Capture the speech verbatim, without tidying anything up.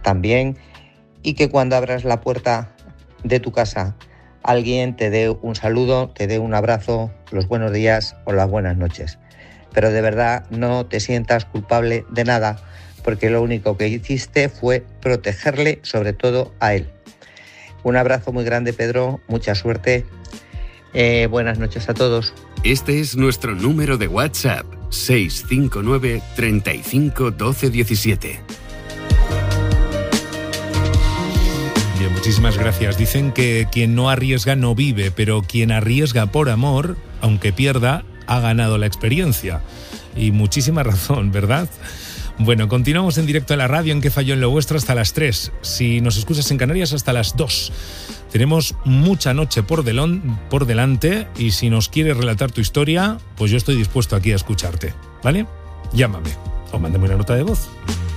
también, y que cuando abras la puerta de tu casa alguien te dé un saludo, te dé un abrazo, los buenos días o las buenas noches. Pero de verdad no te sientas culpable de nada, porque lo único que hiciste fue protegerle, sobre todo a él. Un abrazo muy grande, Pedro, mucha suerte. Eh, buenas noches a todos. Este es nuestro número de WhatsApp, seis cinco nueve, treinta y cinco, doce diecisiete. Bien, muchísimas gracias. Dicen que quien no arriesga no vive, pero quien arriesga por amor, aunque pierda, ha ganado la experiencia. Y muchísima razón, ¿verdad? Bueno, continuamos en directo en la radio en Que Falló en lo Vuestro hasta las tres. Si nos escuchas en Canarias, hasta las dos. Tenemos mucha noche por, delon, por delante y si nos quieres relatar tu historia, pues yo estoy dispuesto aquí a escucharte, ¿vale? Llámame o mándame una nota de voz.